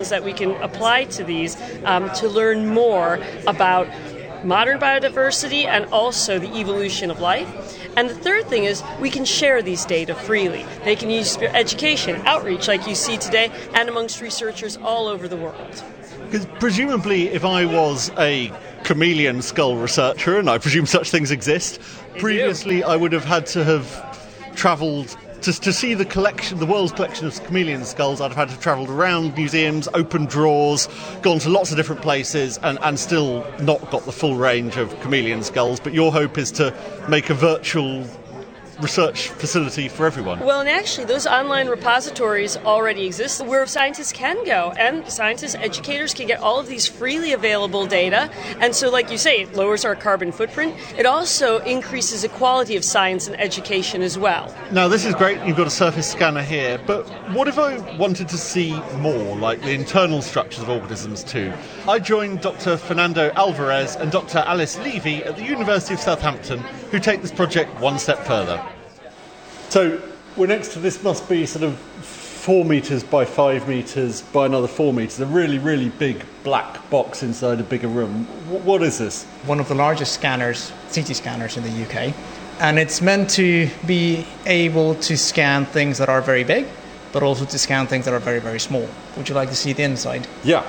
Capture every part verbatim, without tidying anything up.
things that we can apply to these um, to learn more about modern biodiversity and also the evolution of life. And the third thing is we can share these data freely. They can use for education, outreach like you see today, and amongst researchers all over the world. Because presumably if I was a chameleon skull researcher, and I presume such things exist, They previously do. I would have had to have travelled to, to see the collection, the world's collection of chameleon skulls. I'd have had to have travelled around museums, opened drawers, gone to lots of different places, and, and still not got the full range of chameleon skulls. But your hope is to make a virtual research facility for everyone. Well, and actually, those online repositories already exist where scientists can go, and scientists, educators can get all of these freely available data. And so, like you say, it lowers our carbon footprint. It also increases the quality of science and education as well. Now, this is great. You've got a surface scanner here, but what if I wanted to see more, like the internal structures of organisms too? I joined Doctor Fernando Alvarez and Doctor Alice Levy at the University of Southampton, who take this project one step further. So we're next to, this must be sort of four metres by five metres by another four metres, a really, really big black box inside a bigger room. W- what is this? One of the largest scanners, C T scanners in the U K. And it's meant to be able to scan things that are very big, but also to scan things that are very, very small. Would you like to see the inside? Yeah.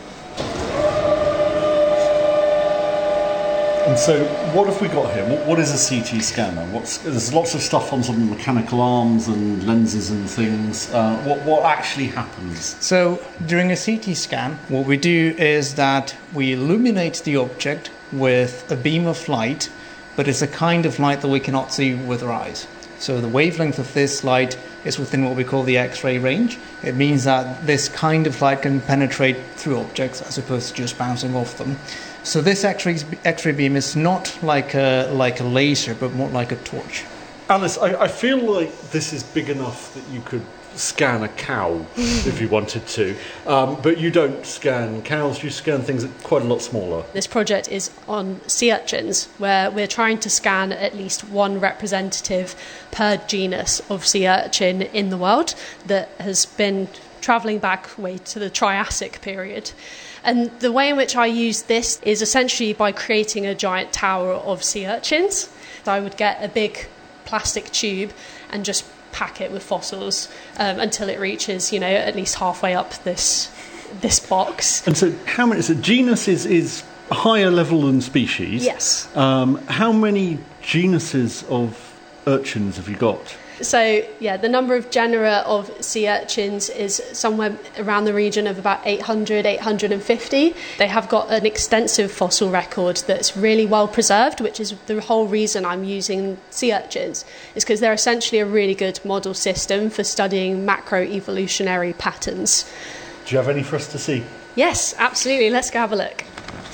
And so, what have we got here? What, what is a C T scanner? What's, there's lots of stuff on some mechanical arms and lenses and things. Uh, what, what actually happens? So, during a C T scan, what we do is that we illuminate the object with a beam of light, but it's a kind of light that we cannot see with our eyes. So the wavelength of this light is within what we call the X-ray range. It means that this kind of light can penetrate through objects as opposed to just bouncing off them. So this X-ray, X-ray beam is not like a, like a laser, but more like a torch. Alice, I, I feel like this is big enough that you could scan a cow if you wanted to, um, but you don't scan cows, you scan things that are quite a lot smaller. This project is on sea urchins, where we're trying to scan at least one representative per genus of sea urchin in the world that has been travelling back way to the Triassic period. And the way in which I use this is essentially by creating a giant tower of sea urchins. So I would get a big plastic tube and just pack it with fossils um, until it reaches, you know, at least halfway up this this box. And so how many, so genus is, is higher level than species. Yes. Um, how many genuses of urchins have you got? So, yeah, the number of genera of sea urchins is somewhere around the region of about eight hundred, eight hundred fifty. They have got an extensive fossil record that's really well preserved, which is the whole reason I'm using sea urchins, is because they're essentially a really good model system for studying macroevolutionary patterns. Do you have any for us to see? Yes, absolutely. Let's go have a look.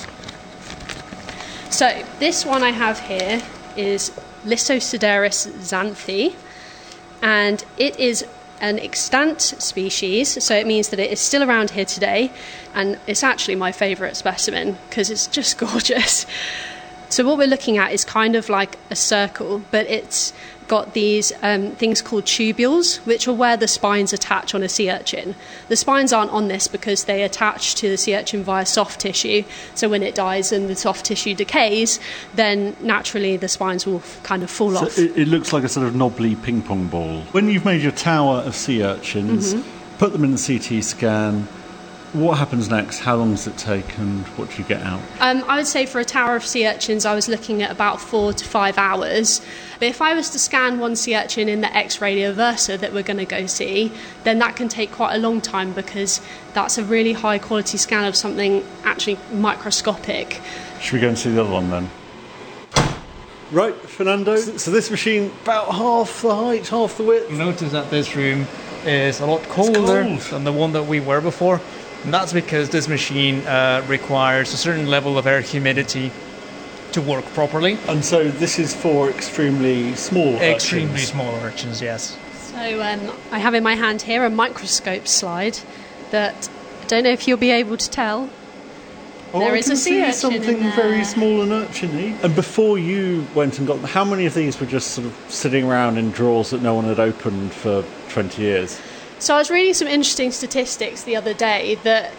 So, this one I have here is Lissosideris xanthi. And it is an extant species, so it means that it is still around here today, and it's actually my favourite specimen because it's just gorgeous. So what we're looking at is kind of like a circle, but it's got these um, things called tubules, which are where the spines attach on a sea urchin. The spines aren't on this because they attach to the sea urchin via soft tissue, so when it dies and the soft tissue decays, then naturally the spines will kind of fall so off. It, it looks like a sort of knobbly ping pong ball. When you've made your tower of sea urchins, mm-hmm. put them in the C T scan, what happens next? How long does it take and what do you get out? Um, I would say for a tower of sea urchins I was looking at about four to five hours. But if I was to scan one sea urchin in the X-Radio Versa that we're going to go see, then that can take quite a long time because that's a really high quality scan of something actually microscopic. Should we go and see the other one then? Right, Fernando. So this machine, about half the height, half the width. Notice that this room is a lot colder cold. than the one that we were before. And that's because this machine uh, requires a certain level of air humidity to work properly. And so this is for extremely small Extremely urchins. small urchins, yes. So um, I have in my hand here a microscope slide that I don't know if you'll be able to tell. Oh, there I is can a sea see urchin something in there. very small and urchiny. And before you went and got them, how many of these were just sort of sitting around in drawers that no one had opened for twenty years? So I was reading some interesting statistics the other day that